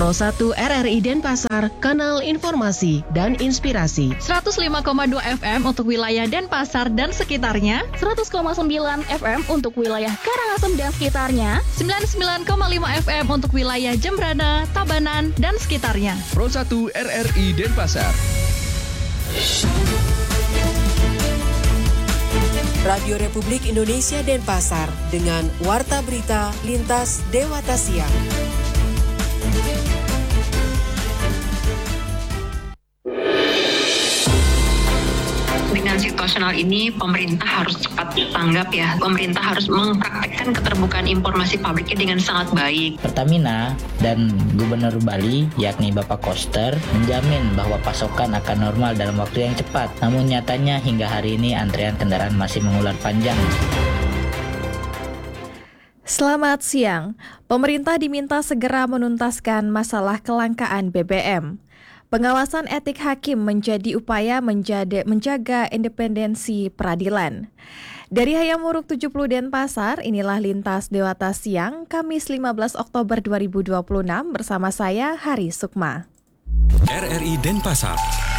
Pro 1 RRI Denpasar, kanal informasi dan inspirasi. 105,2 FM untuk wilayah Denpasar dan sekitarnya, 100,9 FM untuk wilayah Karangasem dan sekitarnya, 99,5 FM untuk wilayah Jembrana, Tabanan, dan sekitarnya. Pro 1 RRI Denpasar. Radio Republik Indonesia Denpasar dengan Warta Berita Lintas Dewata Siang. Dengan situasional ini, pemerintah harus cepat tanggap ya. Pemerintah harus mempraktekkan keterbukaan informasi pabriknya dengan sangat baik. Pertamina dan Gubernur Bali, yakni Bapak Koster, menjamin bahwa pasokan akan normal dalam waktu yang cepat. Namun nyatanya hingga hari ini antrian kendaraan masih mengular panjang. Selamat siang. Pemerintah diminta segera menuntaskan masalah kelangkaan BBM. Pengawasan etik hakim menjadi upaya menjaga independensi peradilan. Dari Hayamuruk 70 Denpasar, inilah Lintas Dewata Siang, Kamis 15 Oktober 2026 bersama saya, Hari Sukma. RRI Denpasar.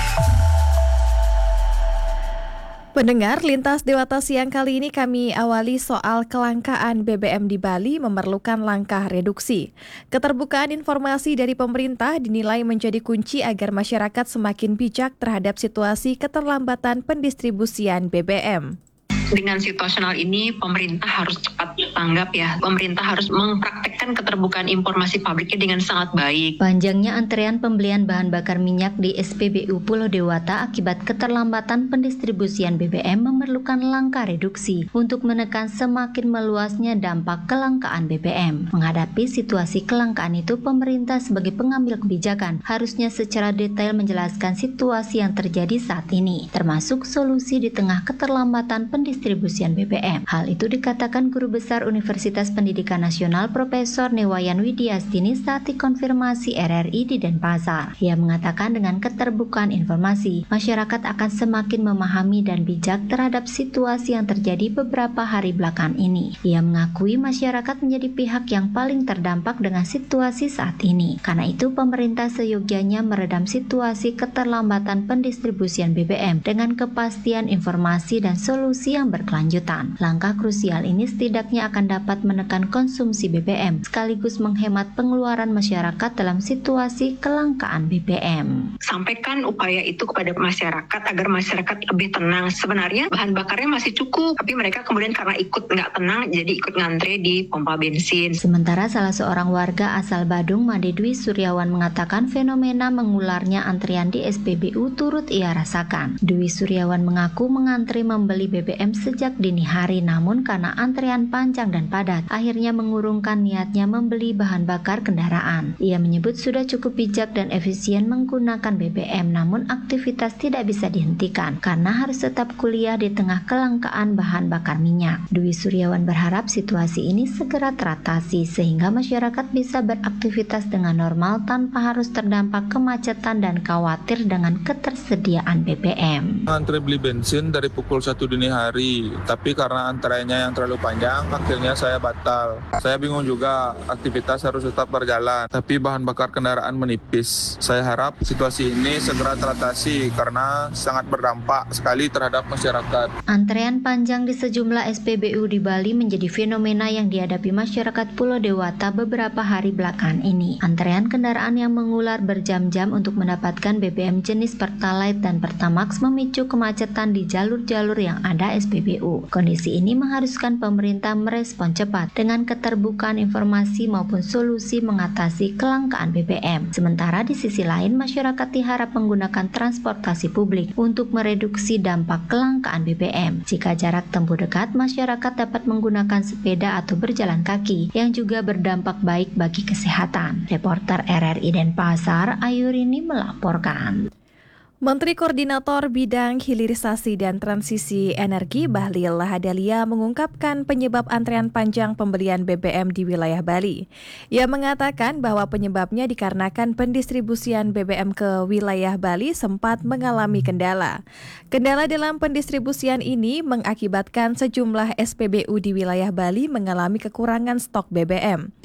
Pendengar, Lintas Dewata Siang kali ini kami awali soal kelangkaan BBM di Bali memerlukan langkah reduksi. Keterbukaan informasi dari pemerintah dinilai menjadi kunci agar masyarakat semakin bijak terhadap situasi keterlambatan pendistribusian BBM. Dengan situasional ini, pemerintah harus cepat tanggap ya. Pemerintah harus mempraktekkan keterbukaan informasi pabriknya dengan sangat baik. Panjangnya antrean pembelian bahan bakar minyak di SPBU Pulau Dewata akibat keterlambatan pendistribusian BBM memerlukan langkah reduksi untuk menekan semakin meluasnya dampak kelangkaan BBM. Menghadapi situasi kelangkaan itu, pemerintah sebagai pengambil kebijakan harusnya secara detail menjelaskan situasi yang terjadi saat ini, termasuk solusi di tengah keterlambatan pendistribusian BBM. Hal itu dikatakan Guru Besar Universitas Pendidikan Nasional Profesor Newayan Widiastini saat dikonfirmasi RRI di Denpasar. Ia mengatakan dengan keterbukaan informasi, masyarakat akan semakin memahami dan bijak terhadap situasi yang terjadi beberapa hari belakangan ini. Ia mengakui masyarakat menjadi pihak yang paling terdampak dengan situasi saat ini. Karena itu, pemerintah seyogyanya meredam situasi keterlambatan pendistribusian BBM dengan kepastian informasi dan solusi yang berkelanjutan. Langkah krusial ini setidaknya akan dapat menekan konsumsi BBM sekaligus menghemat pengeluaran masyarakat dalam situasi kelangkaan BBM. Sampaikan upaya itu kepada masyarakat agar masyarakat lebih tenang. Sebenarnya bahan bakarnya masih cukup, tapi mereka kemudian karena ikut nggak tenang jadi ikut ngantre di pompa bensin. Sementara salah seorang warga asal Badung, Made Dwi Suryawan, mengatakan fenomena mengularnya antrian di SPBU turut ia rasakan. Dwi Suryawan mengaku mengantri membeli BBM sejak dini hari, namun karena antrean panjang dan padat, akhirnya mengurungkan niatnya membeli bahan bakar kendaraan. Ia menyebut sudah cukup bijak dan efisien menggunakan BBM, namun aktivitas tidak bisa dihentikan karena harus tetap kuliah di tengah kelangkaan bahan bakar minyak. Dwi Suryawan berharap situasi ini segera teratasi sehingga masyarakat bisa beraktivitas dengan normal tanpa harus terdampak kemacetan dan khawatir dengan ketersediaan BBM. Antri beli bensin dari pukul 1 dini hari, tapi karena antreannya yang terlalu panjang, akhirnya saya batal. Saya bingung juga, aktivitas harus tetap berjalan, tapi bahan bakar kendaraan menipis. Saya harap situasi ini segera teratasi karena sangat berdampak sekali terhadap masyarakat. Antrean panjang di sejumlah SPBU di Bali menjadi fenomena yang dihadapi masyarakat Pulau Dewata beberapa hari belakangan ini. Antrean kendaraan yang mengular berjam-jam untuk mendapatkan BBM jenis Pertalite dan Pertamax memicu kemacetan di jalur-jalur yang ada SPBU. Kondisi ini mengharuskan pemerintah merespon cepat dengan keterbukaan informasi maupun solusi mengatasi kelangkaan BBM. Sementara di sisi lain, masyarakat diharap menggunakan transportasi publik untuk mereduksi dampak kelangkaan BBM. Jika jarak tempuh dekat, masyarakat dapat menggunakan sepeda atau berjalan kaki yang juga berdampak baik bagi kesehatan. Reporter RRI Denpasar, Ayurini melaporkan. Menteri Koordinator Bidang Hilirisasi dan Transisi Energi Bahlil Lahadalia mengungkapkan penyebab antrean panjang pembelian BBM di wilayah Bali. Ia mengatakan bahwa penyebabnya dikarenakan pendistribusian BBM ke wilayah Bali sempat mengalami kendala. Kendala dalam pendistribusian ini mengakibatkan sejumlah SPBU di wilayah Bali mengalami kekurangan stok BBM.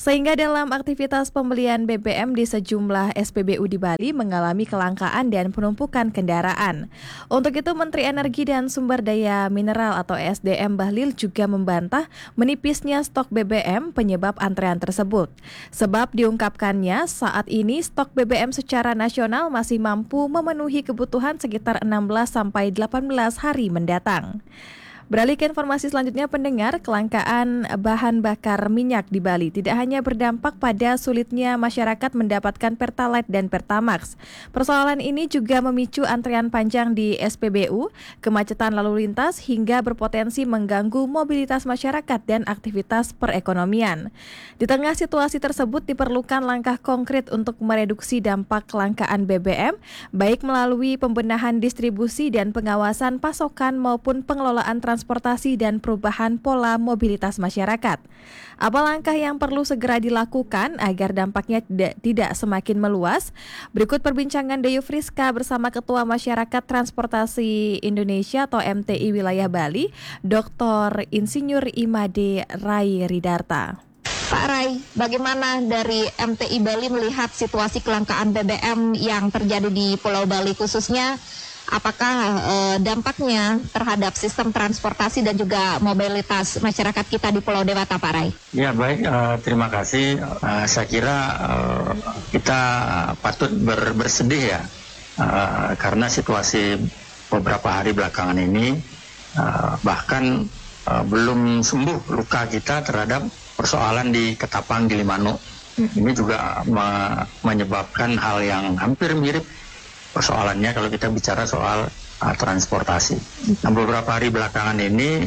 Sehingga dalam aktivitas pembelian BBM di sejumlah SPBU di Bali mengalami kelangkaan dan penumpukan kendaraan. Untuk itu Menteri Energi dan Sumber Daya Mineral atau ESDM Bahlil juga membantah menipisnya stok BBM penyebab antrean tersebut. Sebab diungkapkannya saat ini stok BBM secara nasional masih mampu memenuhi kebutuhan sekitar 16-18 hari mendatang. Beralih ke informasi selanjutnya, pendengar, kelangkaan bahan bakar minyak di Bali tidak hanya berdampak pada sulitnya masyarakat mendapatkan Pertalite dan Pertamax. Persoalan ini juga memicu antrean panjang di SPBU, kemacetan lalu lintas hingga berpotensi mengganggu mobilitas masyarakat dan aktivitas perekonomian. Di tengah situasi tersebut diperlukan langkah konkret untuk mereduksi dampak kelangkaan BBM, baik melalui pembenahan distribusi dan pengawasan pasokan maupun pengelolaan transportasi dan perubahan pola mobilitas masyarakat. Apa langkah yang perlu segera dilakukan agar dampaknya tidak semakin meluas? Berikut perbincangan Deyu Friska bersama Ketua Masyarakat Transportasi Indonesia atau MTI Wilayah Bali, Dr. Insinyur Imade Rai Ridarta. Pak Rai, bagaimana dari MTI Bali melihat situasi kelangkaan BBM yang terjadi di Pulau Bali khususnya? Apakah dampaknya terhadap sistem transportasi dan juga mobilitas masyarakat kita di Pulau Dewata, Pak Rai? Ya baik, terima kasih. Saya kira kita patut bersedih ya, karena situasi beberapa hari belakangan ini bahkan belum sembuh luka kita terhadap persoalan di Ketapang Gilimanuk. Ini juga menyebabkan hal yang hampir mirip persoalannya kalau kita bicara soal transportasi. Nah, beberapa hari belakangan ini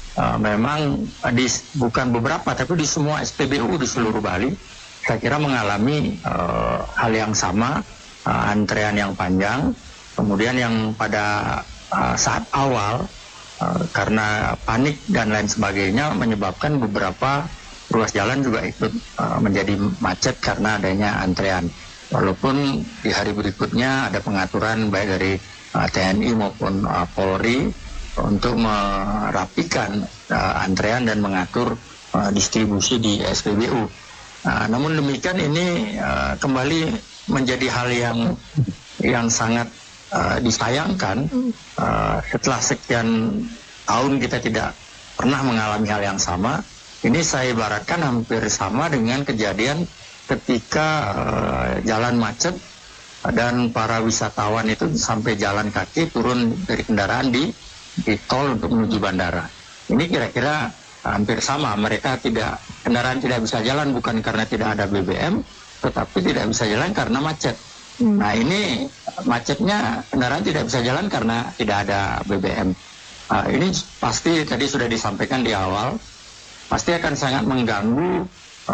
memang bukan beberapa tapi di semua SPBU di seluruh Bali saya kira mengalami hal yang sama, antrean yang panjang, kemudian yang pada saat awal karena panik dan lain sebagainya menyebabkan beberapa ruas jalan juga ikut menjadi macet karena adanya antrean. Walaupun di hari berikutnya ada pengaturan baik dari TNI maupun Polri untuk merapikan antrean dan mengatur distribusi di SPBU. Namun demikian ini kembali menjadi hal yang sangat disayangkan setelah sekian tahun kita tidak pernah mengalami hal yang sama. Ini saya ibaratkan hampir sama dengan kejadian ketika jalan macet dan para wisatawan itu sampai jalan kaki turun dari kendaraan di tol untuk menuju bandara. Ini kira-kira hampir sama, kendaraan tidak bisa jalan bukan karena tidak ada BBM, tetapi tidak bisa jalan karena macet. Nah ini macetnya kendaraan tidak bisa jalan karena tidak ada BBM. Ini pasti tadi sudah disampaikan di awal, pasti akan sangat mengganggu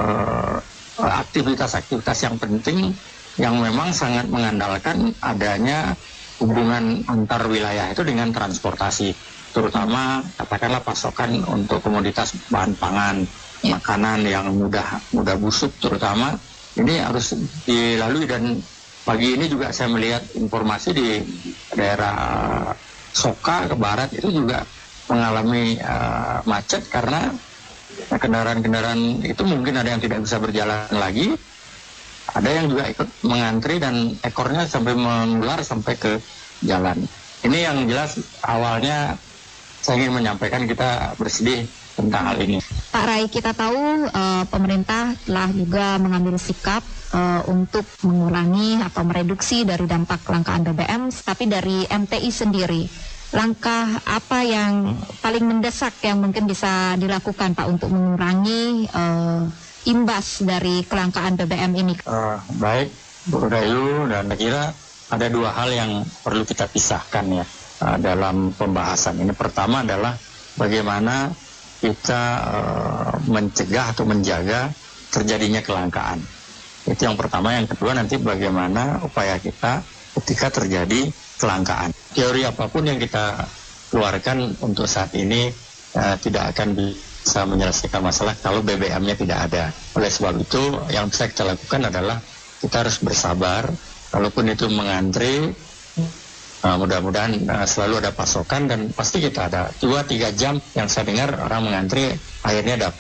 aktivitas-aktivitas yang penting yang memang sangat mengandalkan adanya hubungan antar wilayah itu dengan transportasi, terutama katakanlah pasokan untuk komoditas bahan pangan, makanan yang mudah busuk terutama ini harus dilalui. Dan pagi ini juga saya melihat informasi di daerah Soka ke barat itu juga mengalami macet karena kendaraan-kendaraan itu mungkin ada yang tidak bisa berjalan lagi, ada yang juga ikut mengantri dan ekornya sampai mengular sampai ke jalan. Ini yang jelas awalnya saya ingin menyampaikan kita bersedih tentang hal ini. Pak Rai, kita tahu pemerintah telah juga mengambil sikap untuk mengurangi atau mereduksi dari dampak kelangkaan BBM, tapi dari MTI sendiri, langkah apa yang paling mendesak yang mungkin bisa dilakukan Pak untuk mengurangi imbas dari kelangkaan BBM ini? Baik, Bu Dayu, dan saya kira ada dua hal yang perlu kita pisahkan ya dalam pembahasan ini. Pertama adalah bagaimana kita mencegah atau menjaga terjadinya kelangkaan. Itu yang pertama. Yang kedua nanti bagaimana upaya kita ketika terjadi kelangkaan. Teori apapun yang kita keluarkan untuk saat ini tidak akan bisa menyelesaikan masalah kalau BBM-nya tidak ada. Oleh sebab itu yang bisa kita lakukan adalah kita harus bersabar. Kalaupun itu mengantri, mudah-mudahan selalu ada pasokan dan pasti kita ada 2-3 jam yang saya dengar orang mengantri akhirnya dapat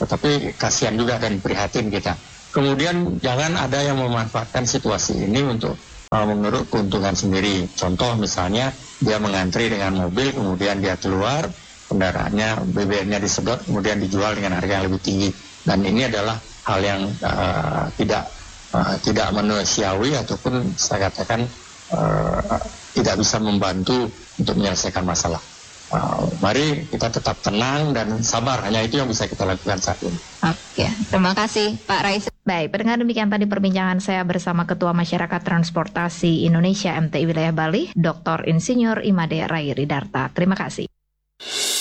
tetapi kasihan juga dan prihatin kita. Kemudian jangan ada yang memanfaatkan situasi ini untuk menurut keuntungan sendiri. Contoh misalnya dia mengantri dengan mobil, kemudian dia keluar, kendaraannya BBM-nya disedot, kemudian dijual dengan harga yang lebih tinggi. Dan ini adalah hal yang tidak manusiawi ataupun saya katakan tidak bisa membantu untuk menyelesaikan masalah. Mari kita tetap tenang dan sabar, hanya itu yang bisa kita lakukan saat ini. Oke, terima kasih Pak Rais. Baik, pendengar, demikian tadi perbincangan saya bersama Ketua Masyarakat Transportasi Indonesia MTI Wilayah Bali, Dr. Insinyur Imade Rai Ridarta. Terima kasih.